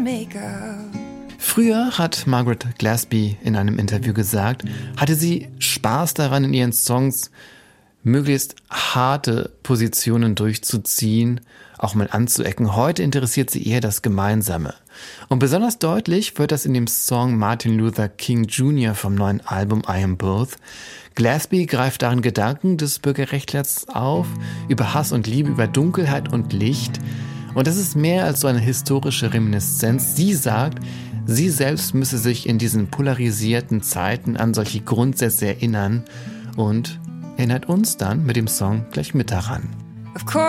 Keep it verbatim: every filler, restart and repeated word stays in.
Früher, hat Margaret Gillespie in einem Interview gesagt, hatte sie Spaß daran, in ihren Songs möglichst harte Positionen durchzuziehen, auch mal anzuecken. Heute interessiert sie eher das Gemeinsame. Und besonders deutlich wird das in dem Song Martin Luther King Junior vom neuen Album I Am Both. Gillespie greift darin Gedanken des Bürgerrechtlers auf, über Hass und Liebe, über Dunkelheit und Licht. Und das ist mehr als so eine historische Reminiszenz. Sie sagt, sie selbst müsse sich in diesen polarisierten Zeiten an solche Grundsätze erinnern und erinnert uns dann mit dem Song gleich mit daran. Of course.